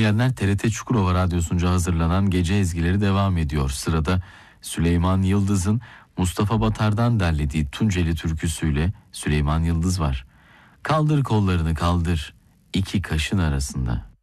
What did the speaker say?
dinleyenler, TRT Çukurova Radyosu'nca hazırlanan Gece Ezgileri devam ediyor. Sırada Süleyman Yıldız'ın Mustafa Batar'dan derlediği Tunceli türküsüyle Süleyman Yıldız var. Kaldır kollarını kaldır, iki kaşın arasında.